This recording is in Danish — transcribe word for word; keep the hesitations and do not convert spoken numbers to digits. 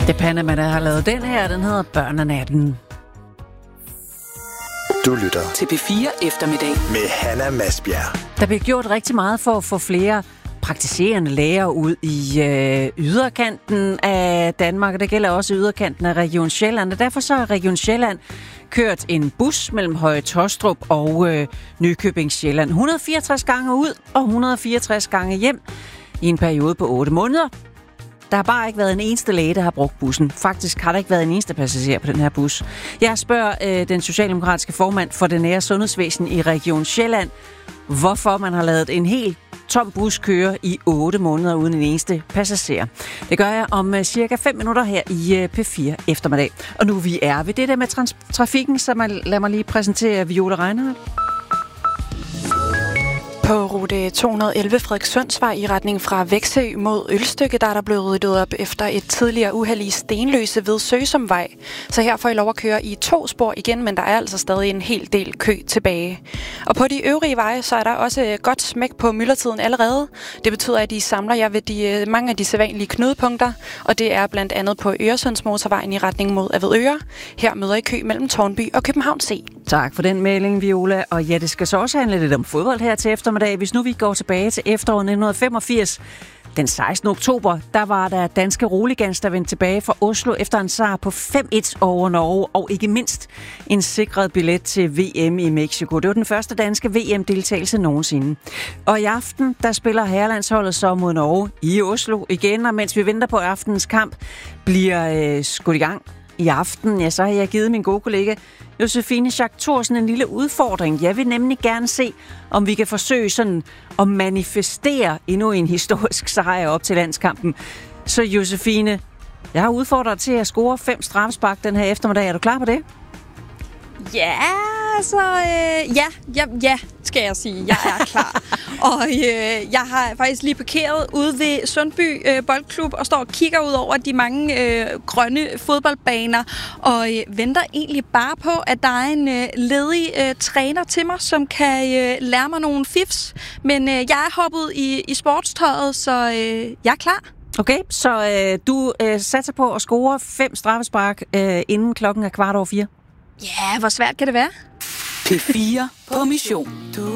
Det Panama, der har lavet den her, den hedder Børn af natten. Du lytter til P fire Eftermiddag med Hanna Masbjerg. Der bliver gjort rigtig meget for at få flere praktiserende læger ud i øh, yderkanten af Danmark, og det gælder også yderkanten af Region Sjælland. Og derfor så har Region Sjælland kørt en bus mellem Høje Taastrup og øh, Nykøbing Sjælland. et hundrede og fireogtres gange ud og et hundrede og fireogtres gange hjem i en periode på otte måneder. Der har bare ikke været en eneste læge, der har brugt bussen. Faktisk har der ikke været en eneste passager på den her bus. Jeg spørger øh, den socialdemokratiske formand for det nære sundhedsvæsen i Region Sjælland, hvorfor man har ladet en helt tom bus køre i otte måneder uden en eneste passager. Det gør jeg om uh, cirka fem minutter her i uh, P fire Eftermiddag. Og nu vi er ved det der med trans- trafikken, så man, lad mig lige præsentere Viola Reinhardt. På rute to hundrede og elleve Frederikssundsvej i retning fra Veksø mod Ølstykke, der er der blevet ryddet op efter et tidligere uheld i Stenløse ved Søsumvej. Så her får I lov at køre i to spor igen, men der er altså stadig en hel del kø tilbage. Og på de øvrige veje, så er der også godt smæk på myldretiden allerede. Det betyder, at I samler jer ved de, mange af de sædvanlige knudepunkter, og det er blandt andet på Øresundsmotorvejen i retning mod Avedøre. Her møder I kø mellem Tårnby og København C. Tak for den melding, Viola. Og ja, det skal så også handle lidt om fodbold her til eftermiddag. Hvis nu vi går tilbage til efteråret nitten femogfirs, den sekstende oktober, der var der danske roligans, der vendte tilbage fra Oslo efter en sejr på fem et over Norge, og ikke mindst en sikret billet til V M i Mexico. Det var den første danske V M-deltagelse nogensinde. Og i aften, der spiller herrelandsholdet så mod Norge i Oslo igen, og mens vi venter på aftenens kamp, bliver øh, skudt i gang i aften, ja, så har jeg givet min gode kollega Josefine Schack Thorsen en lille udfordring. Jeg vil nemlig gerne se, om vi kan forsøge sådan at manifestere endnu en historisk sejr op til landskampen. Så Josefine, jeg har udfordret til at score fem straffespark den her eftermiddag. Er du klar på det? Ja, så øh, ja, ja, ja, skal jeg sige. Jeg er klar. og øh, jeg har faktisk lige parkeret ude ved Sundby øh, Boldklub og står og kigger ud over de mange øh, grønne fodboldbaner og øh, venter egentlig bare på, at der er en øh, ledig øh, træner til mig, som kan øh, lære mig nogle fifs. Men øh, jeg er hoppet i, i sportstøjet, så øh, jeg er klar. Okay, så øh, du øh, satser på at score fem straffespark øh, inden klokken er kvart over fire? Ja, hvor svært kan det være? P fire på mission.